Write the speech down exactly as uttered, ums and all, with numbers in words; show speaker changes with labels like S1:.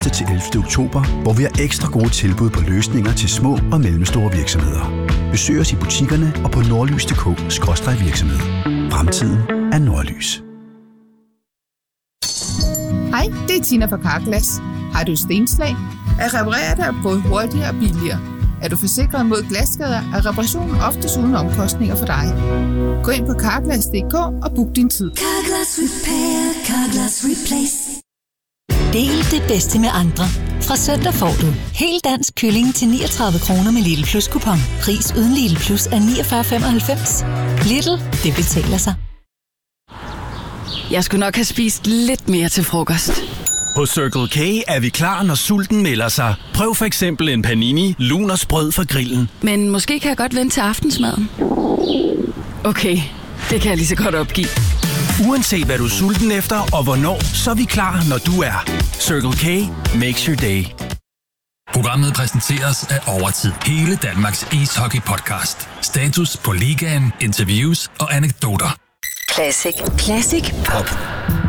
S1: til ellevte oktober, hvor vi har ekstra gode tilbud på løsninger til små og mellemstore virksomheder. Besøg os i butikkerne og på nordlys punktum d k skråstreg virksomhed. Fremtiden er Nordlys.
S2: Hej, det er Tina fra Carglass. Har du stenslag? At reparere det er både hurtigere og billigere. Er du forsikret mod glasskader, er reparationen oftest uden omkostninger for dig. Gå ind på carglass punktum d k og book din tid.
S3: Carglass Repair, Carglass Replace.
S4: Del det bedste med andre. Fra søndag får du helt dansk kylling til niogtredive kroner med Lidl Plus kupon. Pris uden Lidl Plus er niogfyrre femoghalvfems. Lidl, det betaler sig.
S5: Jeg skulle nok have spist lidt mere til frokost.
S6: Hos Circle K er vi klar, når sulten melder sig. Prøv for eksempel en panini, lun og sprød fra grillen.
S5: Men måske kan jeg godt vente til aftensmaden. Okay, det kan jeg lige så godt opgive.
S6: Uanset hvad du er sulten efter og hvornår, så er vi klar, når du er. Circle K makes your day.
S7: Programmet præsenteres af Overtid. Hele Danmarks ishockey-podcast. Status på ligaen, interviews og anekdoter.
S4: Classic. Classic Pop.